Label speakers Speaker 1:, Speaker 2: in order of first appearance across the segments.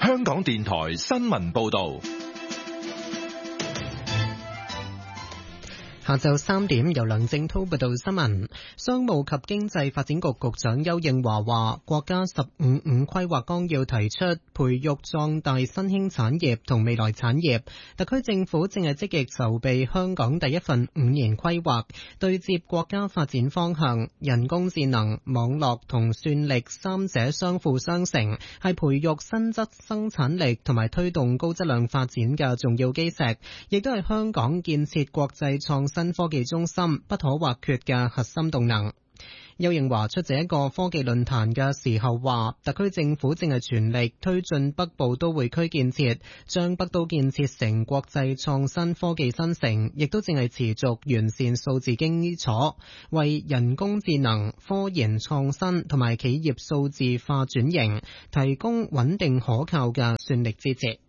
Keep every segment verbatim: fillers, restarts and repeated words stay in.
Speaker 1: 香港電台新聞報道。
Speaker 2: 下晝三點，由梁正滔報道新聞。商務及經濟發展局局長邱應華話，國家十五五規劃綱要提出培育壯大新興產業同未來產業，特區政府正係積極籌備香港第一份五年規劃，對接國家發展方向。人工智能、網絡同算力三者相輔相成，係培育新質生產力同埋推動高質量發展嘅重要基石，亦都係香港建設國際創新新科技中心不可或缺嘅核心動能。邱應華出席一個科技論壇嘅時候話，特區政府正係全力推進北部都會區建設，將北都建設成國際創新科技新城，亦都正係持續完善數字基礎，為人工智能、科研創新同埋企業數字化轉型提供穩定可靠嘅算力支持。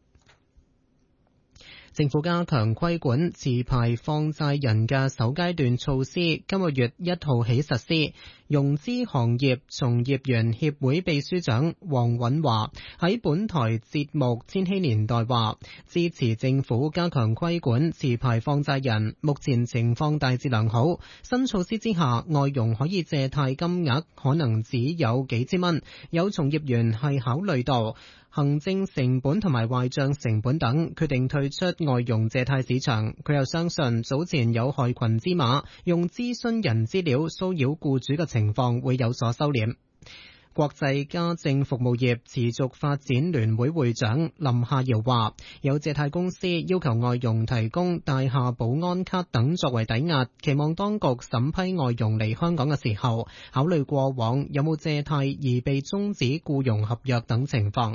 Speaker 2: 政府加強規管持牌放債人嘅首階段措施，今個月一號起實施。融資行業從業員協會秘書長黃允華喺本台節目《千禧年代》話，支持政府加強規管持牌放債人，目前情況大致良好。新措施之下，外傭可以借貸金額可能只有幾千蚊，有從業員係考慮到行政成本同埋壞賬成本等，決定退出外傭借貸市場。佢又相信早前有害群之馬用諮詢人資料騷擾僱主嘅情況會有所收斂。國際家政服務業持續發展聯會會長林夏瑤話，有借貸公司要求外傭提供大廈保安卡等作為抵押，期望當局審批外傭嚟香港嘅時候，考慮過往有冇借貸而被終止僱傭合約等情況。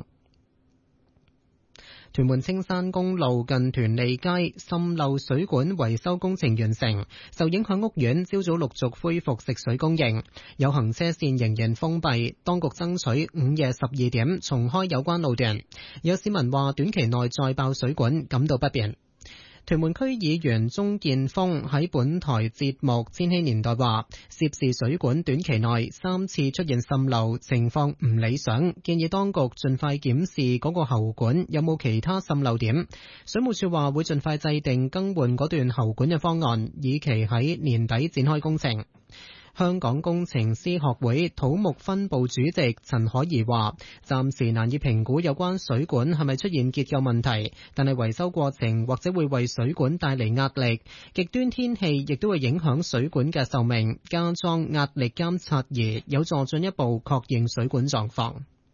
Speaker 2: 屯門青山公路近屯利街滲漏水管維修工程完成，受影響屋苑朝早陸續恢復食水供應，有行車線仍然封閉，當局爭取午夜十二點重開有關路段。有市民話短期內再爆水管感到不便。屯門區議員鍾建峰喺本台節目《千禧年代》話，涉事水管短期內三次出現滲漏，情況唔理想，建議當局盡快檢視嗰個喉管有冇其他滲漏點。水務署話會盡快制定更換嗰段喉管嘅方案，以期喺年底展開工程。香港工程師學會土木分部主席陳可怡話，暫時難以評估有關水管係咪出現結構問題，但係維修過程或者會為水管帶嚟壓力，極端天氣亦都會影響水管嘅壽命。加裝壓力監察儀有助進一步確認水管狀況。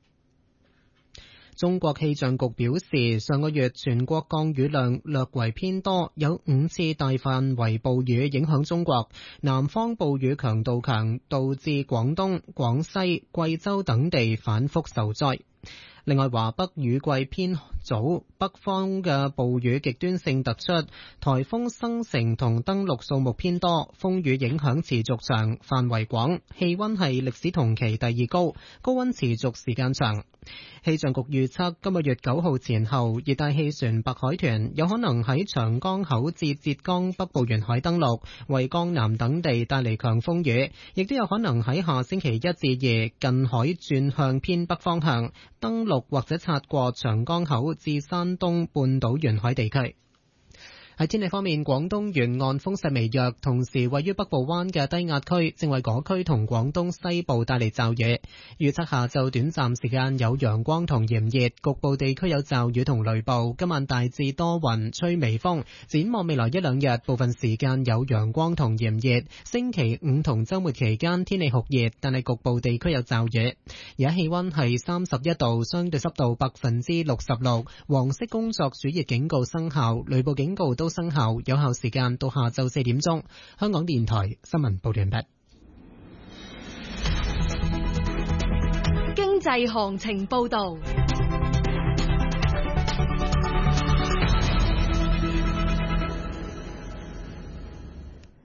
Speaker 2: 中國氣象局表示，上個月全國降雨量略為偏多，有五次大範圍暴雨影響中國，南方暴雨強度強，導致廣東、廣西、貴州等地反覆受災。另外，華北雨季偏早，北方嘅暴雨極端性突出，颱風生成同登陸數目偏多，風雨影響持續長，範圍廣，氣溫係歷史同期第二高，高溫持續時間長。氣象局預測今個月九號前後，熱帶氣旋白海豚有可能喺長江口至浙江北部沿海登陸，為江南等地帶嚟強風雨，亦都有可能喺下星期一至二近海轉向偏北方向登陸，或者擦過長江口至山東半島沿海地區。喺天氣方面，廣東沿岸風勢微弱，同時位於北部灣嘅低壓區正為嗰區同廣東西部帶嚟驟雨。預測下晝短暫時間有陽光同炎熱，局部地區有驟雨同雷暴。今晚大致多雲，吹微風。展望未來一兩日，部分時間有陽光同炎熱。星期五同週末期間天氣酷熱，但係局部地區有驟雨。而家氣溫係三十一度，相對濕度百分之六十六。黃色工作暑熱警告生效，雷暴警告都生效，有效時間到下晝四點鐘。香港電台新聞報完畢。
Speaker 3: 經濟行情報道。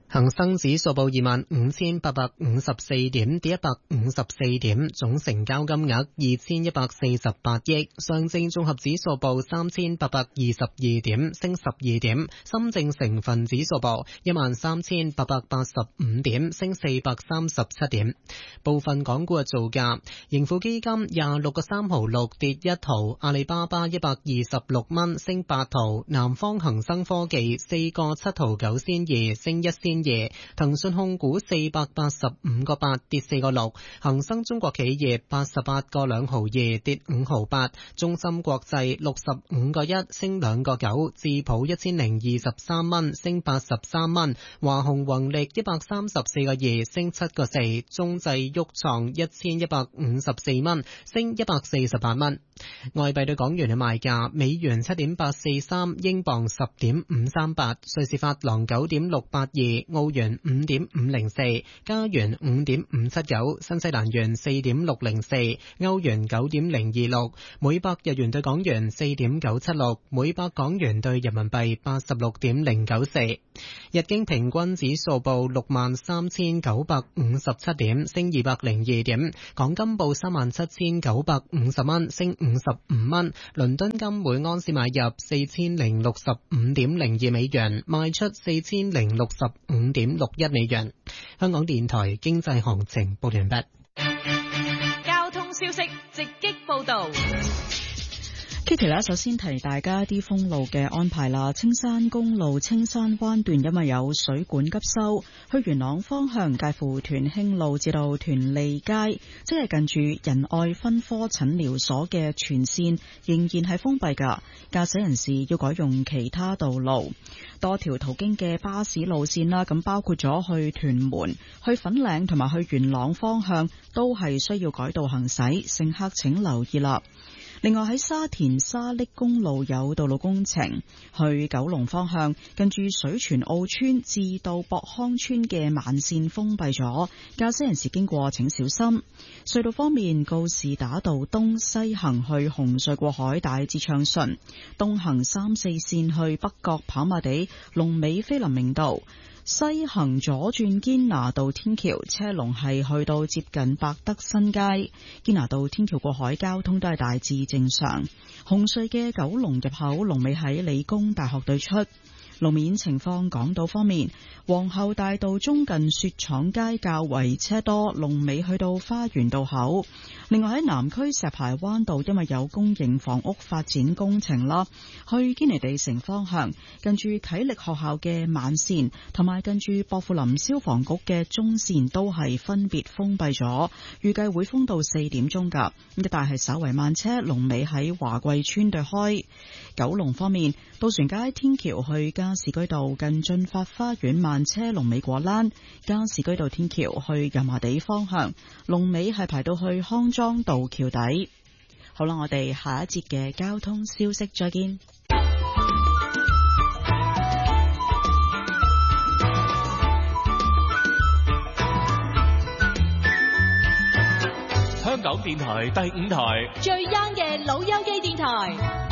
Speaker 2: 恒生指數報二萬五千八百五十四點，跌一百五十四點，總成交金額二千一百四十八億。上證綜合指數報三千八百二十二點，升十二點。深證成分指數報一萬三千八百八十五點，升四百三十七點。部分港股嘅造價：盈富基金廿六個三毫六跌一毫，阿里巴巴一百二十六蚊升八毫，南方恒生科技四個七毫九仙二升一仙。騰訊控股四百八十五個八跌四個六，恒生中國企業八十八個兩毫二跌五毫八，中芯國際六十五個一升兩個九，智普一千零二十三蚊升八十三蚊，華虹宏力一百三十四個二升七個四，中製旭創一千一百五十四蚊升一百四十八蚊。外幣對港元嘅賣價：美元七點八四三，英鎊十點五三八，瑞士法郎九點六八二。澳元五點五零四，加元五點五七九，新西蘭元四點六零四，歐元九點零二六，每百日元對港元四點九七六，每百港元對人民幣八十六點零九四。日經平均指數報六萬三千九百五十七點，升二百零二點。港金報三萬七千九百五十蚊，升五十五蚊。倫敦金每安士買入四千零六十五點零二美元，賣出四千零六十五點六一美元。香港電台經濟行情報完畢。
Speaker 3: 交通消息直擊報道。
Speaker 4: Kitty 啦，首先提大家啲封路嘅安排啦。青山公路青山灣段因為有水管急修，去元朗方向介乎屯興路至到屯利街，即係近住仁愛分科診療所嘅全線仍然係封閉噶，駕駛人士要改用其他道路。多條途經嘅巴士路線啦，咁包括咗去屯門、去粉嶺同埋去元朗方向都係需要改道行駛，乘客請留意啦。另外喺沙田沙瀝公路有道路工程，去九龍方向近住水泉澳村至到博康村嘅慢線封閉咗，駕駛人士經過請小心。隧道方面，告士打道東西行去紅隧過海大致暢順，東行三四線去北角跑馬地龍尾菲林明道，西行左轉堅拿道天橋，車龍係去到接近百德新街。堅拿道天橋過海交通都係大致正常。紅隧嘅九龍入口龍尾喺理工大學對出。路面情況，港島方面，皇后大道中近雪廠街較為車多，龍尾去到花園道口。另外喺南區石排灣道，因為有公營房屋發展工程啦，去堅尼地城方向近住啟力學校嘅慢線同埋近住薄扶林消防局嘅中線都係分別封閉咗，預計會封到四點鐘噶，咁但係稍為慢車，龍尾喺華貴村對開。九龍方面，渡船街天橋去加士居道近駿發花園慢車，龍尾果欄；加士居道天橋去油麻地方向，龍尾係排到去康莊道橋底。好啦，我哋下一節嘅交通消息再見。
Speaker 1: 香港電台第五台
Speaker 3: 最 young 嘅老友記電台。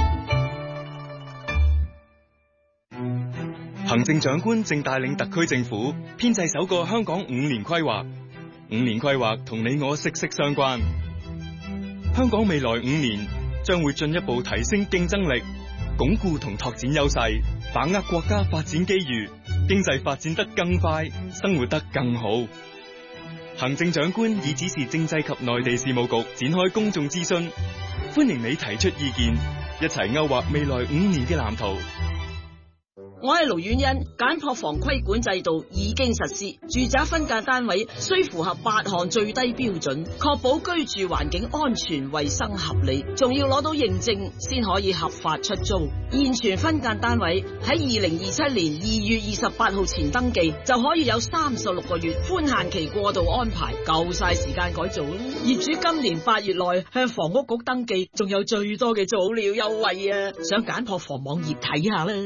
Speaker 5: 行政長官正帶領特區政府編製首個香港五年規劃，五年規劃同你我息息相關。香港未來五年將會進一步提升競爭力，鞏固同拓展優勢，把握國家發展機遇，經濟發展得更快，生活得更好。行政長官已指示政制及內地事務局展開公眾諮詢，歡迎你提出意見，一齊勾畫未來五年嘅藍圖。
Speaker 6: 我係盧婉欣，簡樸房規管制度已經實施，住宅分間單位需符合八項最低標準，確保居住環境安全、衛生合理，仲要攞到認證先可以合法出租。現存分間單位喺二零二七年二月二十八號前登記，就可以有三十六個月寬限期過渡安排，夠晒時間改造。業主今年八月內向房屋局登記，仲有最多嘅早鳥優惠啊！上簡樸房網頁睇下啦。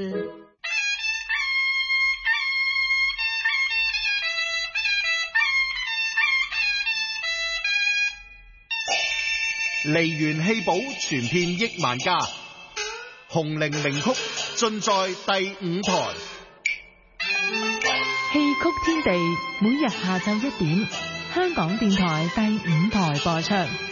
Speaker 7: 梨園戲寶傳遍億萬家，紅伶名曲盡在第五台。
Speaker 4: 戲
Speaker 8: 曲天地，每日下晝一點，香港電台第五台播出。